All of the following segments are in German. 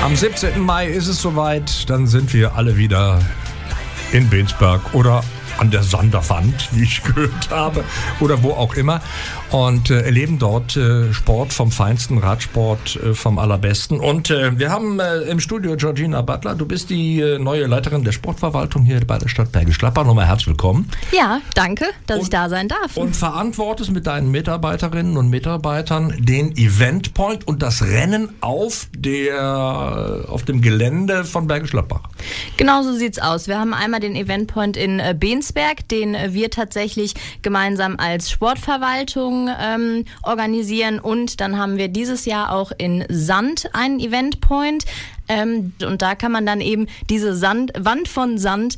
Am 17. Mai ist es soweit, dann sind wir alle wieder in Bensberg oder an der Sanderwand, wie ich gehört habe, oder wo auch immer, und erleben dort Sport vom Feinsten, Radsport vom Allerbesten. Und wir haben im Studio Georgina Butler. Du bist die neue Leiterin der Sportverwaltung hier bei der Stadt Bergisch Gladbach. Nochmal herzlich willkommen. Ja, danke, dass ich da sein darf. Und verantwortest mit deinen Mitarbeiterinnen und Mitarbeitern den Event Point und das Rennen auf dem Gelände von Bergisch Gladbach. Genau so sieht's aus. Wir haben einmal den Event Point in Bensberg, den wir tatsächlich gemeinsam als Sportverwaltung organisieren, und dann haben wir dieses Jahr auch in Sand einen Event Point. Und da kann man dann eben diese Wand von Sand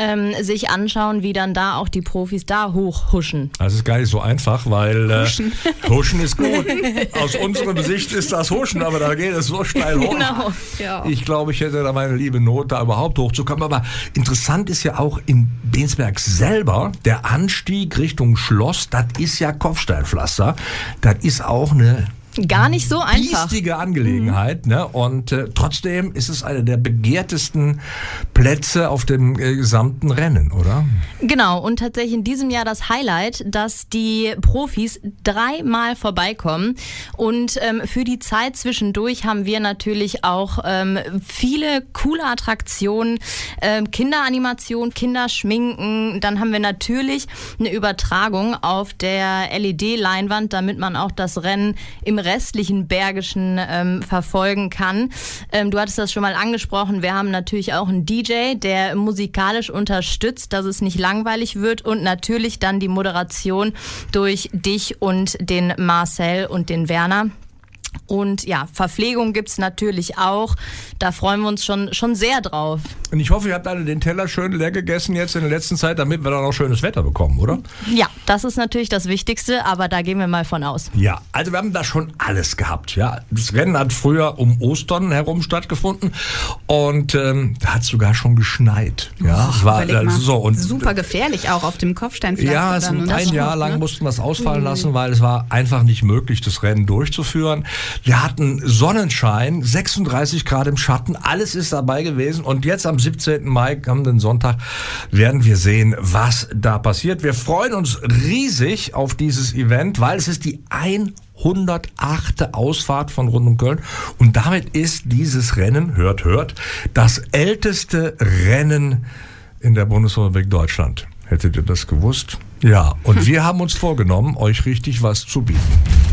sich anschauen, wie dann da auch die Profis da hochhuschen. Das ist gar nicht so einfach, weil Huschen ist gut. Aus unserer Sicht ist das Huschen, aber da geht es so steil hoch. Genau. Ja. Ich glaube, ich hätte da meine liebe Not, da überhaupt hochzukommen. Aber interessant ist ja auch in Bensberg selber, der Anstieg Richtung Schloss, das ist ja Kopfsteinpflaster. Das ist auch eine gar nicht so einfach. Biestige Angelegenheit, ne? Und trotzdem ist es einer der begehrtesten Plätze auf dem gesamten Rennen, oder? Genau, und tatsächlich in diesem Jahr das Highlight, dass die Profis 3-mal vorbeikommen, und für die Zeit zwischendurch haben wir natürlich auch viele coole Attraktionen, Kinderanimation, Kinderschminken, dann haben wir natürlich eine Übertragung auf der LED-Leinwand, damit man auch das Rennen im restlichen Bergischen verfolgen kann. Du hattest das schon mal angesprochen, wir haben natürlich auch einen DJ, der musikalisch unterstützt, dass es nicht langweilig wird, und natürlich dann die Moderation durch dich und den Marcel und den Werner. Und ja, Verpflegung gibt's natürlich auch. Da freuen wir uns schon sehr drauf. Und ich hoffe, ihr habt alle den Teller schön leer gegessen jetzt in der letzten Zeit, damit wir dann auch schönes Wetter bekommen, oder? Ja, das ist natürlich das Wichtigste, aber da gehen wir mal von aus. Ja, also wir haben da schon alles gehabt. Ja, das Rennen hat früher um Ostern herum stattgefunden, und da hat es sogar schon geschneit. Ja, es war so, und super gefährlich auch auf dem Kopfsteinpflaster. Ja, ein Jahr lang mussten wir es ausfallen lassen, weil es war einfach nicht möglich, das Rennen durchzuführen. Wir hatten Sonnenschein, 36 Grad im Schatten, alles ist dabei gewesen, und jetzt am 17. Mai, kommenden Sonntag, werden wir sehen, was da passiert. Wir freuen uns riesig auf dieses Event, weil es ist die 108. Ausfahrt von rund um Köln, und damit ist dieses Rennen, hört, das älteste Rennen in der Bundesrepublik Deutschland. Hättet ihr das gewusst? Ja, und wir haben uns vorgenommen, euch richtig was zu bieten.